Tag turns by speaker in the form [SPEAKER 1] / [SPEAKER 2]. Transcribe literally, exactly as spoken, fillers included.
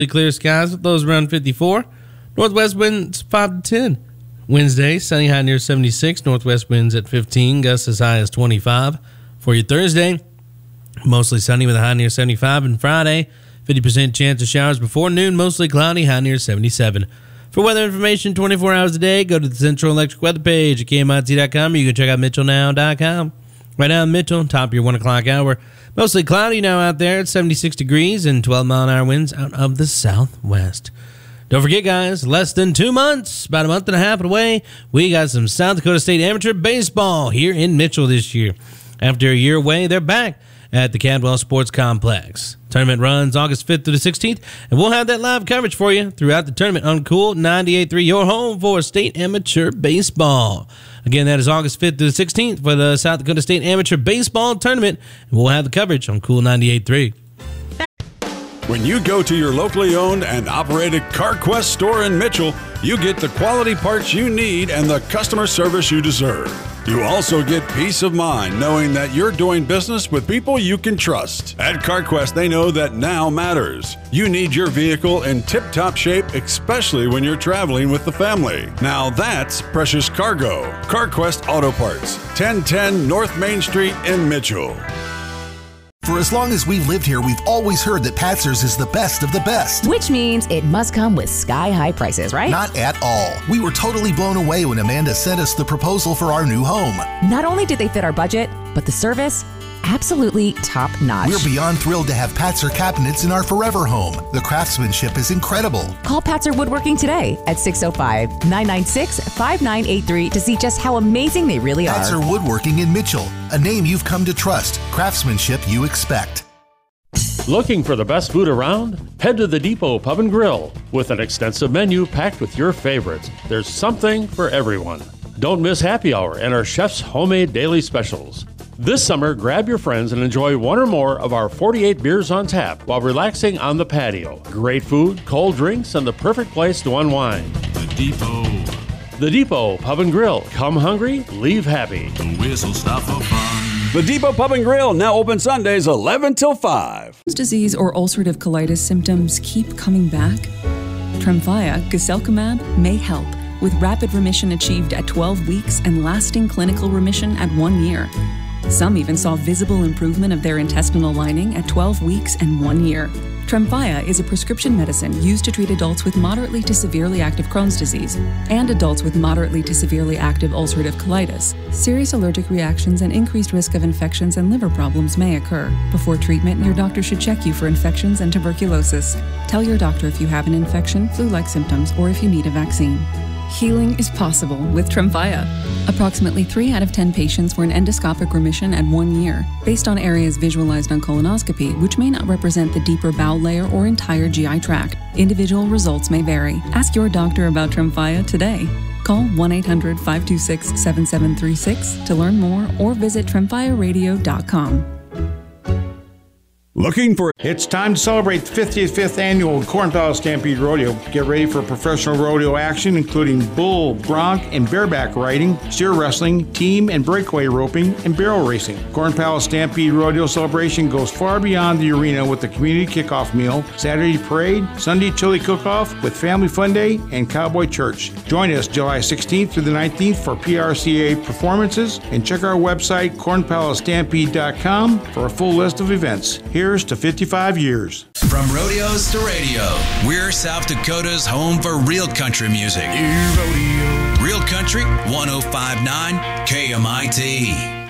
[SPEAKER 1] Clear skies with lows around fifty-four. Northwest winds five to ten. Wednesday, sunny, high near seventy-six. Northwest winds at fifteen, gusts as high as twenty-five. For your Thursday, mostly sunny with a high near seventy-five. And Friday, fifty percent chance of showers before noon, mostly cloudy, high near seventy-seven. For weather information twenty-four hours a day, go to the Central Electric Weather page at K M I T dot com, or you can check out Mitchell Now dot com. Right now in Mitchell, top of your one o'clock hour. Mostly cloudy now out there at seventy-six degrees and twelve mile an hour winds out of the southwest. Don't forget, guys, less than two months, about a month and a half away, we got some South Dakota State Amateur Baseball here in Mitchell this year. After a year away, they're back at the Cadwell Sports Complex. Tournament runs August fifth through the sixteenth, and we'll have that live coverage for you throughout the tournament on Cool ninety-eight point three, your home for State Amateur Baseball. Again, that is August fifth through the sixteenth for the South Dakota State Amateur Baseball Tournament, and we'll have the coverage on Cool ninety-eight point three.
[SPEAKER 2] When you go to your locally owned and operated CarQuest store in Mitchell, you get the quality parts you need and the customer service you deserve. You also get peace of mind knowing that you're doing business with people you can trust. At CarQuest, they know that now matters. You need your vehicle in tip-top shape, especially when you're traveling with the family. Now that's precious cargo. CarQuest Auto Parts, ten ten North Main Street in Mitchell.
[SPEAKER 3] For as long as we've lived here, we've always heard that Patzer's is the best of the best.
[SPEAKER 4] Which means it must come with sky-high prices, right?
[SPEAKER 3] Not at all. We were totally blown away when Amanda sent us the proposal for our new home.
[SPEAKER 4] Not only did they fit our budget, but the service, absolutely top-notch.
[SPEAKER 3] We're beyond thrilled to have Patzer cabinets in our forever home. The craftsmanship is incredible.
[SPEAKER 4] Call Patzer Woodworking today at six oh five, nine nine six, five nine eight three to see just how amazing they really are.
[SPEAKER 3] Patzer Woodworking in Mitchell, a name you've come to trust, craftsmanship you expect.
[SPEAKER 5] Looking for the best food around? Head to the Depot Pub and Grill. With an extensive menu packed with your favorites, there's something for everyone. Don't miss happy hour and our chef's homemade daily specials. This summer, grab your friends and enjoy one or more of our forty-eight beers on tap while relaxing on the patio. Great food, cold drinks, and the perfect place to unwind.
[SPEAKER 6] The Depot.
[SPEAKER 5] The Depot Pub and Grill. Come hungry, leave happy.
[SPEAKER 6] The whistle stop for fun.
[SPEAKER 2] The Depot Pub and Grill, now open Sundays eleven till five.
[SPEAKER 7] Crohn's disease or ulcerative colitis symptoms keep coming back? Tremfya, guselkumab, may help, with rapid remission achieved at twelve weeks and lasting clinical remission at one year. Some even saw visible improvement of their intestinal lining at twelve weeks and one year. Tremfya is a prescription medicine used to treat adults with moderately to severely active Crohn's disease and adults with moderately to severely active ulcerative colitis. Serious allergic reactions and increased risk of infections and liver problems may occur. Before treatment, your doctor should check you for infections and tuberculosis. Tell your doctor if you have an infection, flu-like symptoms, or if you need a vaccine. Healing is possible with Tremfya. Approximately three out of ten patients were in endoscopic remission at one year, based on areas visualized on colonoscopy, which may not represent the deeper bowel layer or entire G I tract. Individual results may vary. Ask your doctor about Tremfya today. Call one eight hundred, five two six, seven seven three six to learn more or visit tremfya radio dot com.
[SPEAKER 2] Looking for...
[SPEAKER 8] It's time to celebrate the fifty-fifth annual Corn Palace Stampede Rodeo. Get ready for professional rodeo action, including bull, bronc, and bareback riding, steer wrestling, team and breakaway roping, and barrel racing. Corn Palace Stampede Rodeo celebration goes far beyond the arena with the community kickoff meal, Saturday parade, Sunday chili cook-off with family fun day, and cowboy church. Join us July sixteenth through the nineteenth for P R C A performances, and check our website corn palace stampede dot com for a full list of events. Here's to fifty-five years.
[SPEAKER 6] From rodeos to radio, we're South Dakota's home for real country music. Real Country, one oh five point nine K M I T.